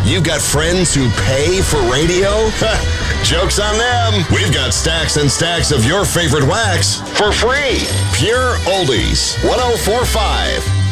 You've got friends who pay for radio? Joke's on them. We've got stacks and stacks of your favorite wax for free. Pure Oldies 104.5